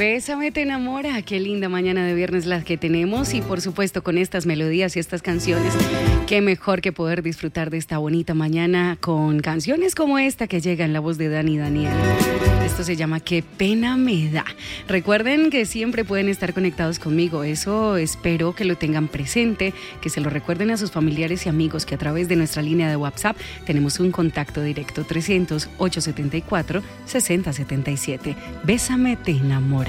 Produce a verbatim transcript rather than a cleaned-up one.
Bésame te enamora, qué linda mañana de viernes la que tenemos y por supuesto con estas melodías y estas canciones, qué mejor que poder disfrutar de esta bonita mañana con canciones como esta que llega en la voz de Dani Daniel. Esto se llama Qué pena me da. Recuerden que siempre pueden estar conectados conmigo, eso espero que lo tengan presente, que se lo recuerden a sus familiares y amigos que a través de nuestra línea de WhatsApp tenemos un contacto directo trescientos, ochocientos setenta y cuatro, sesenta setenta y siete. Bésame te enamora.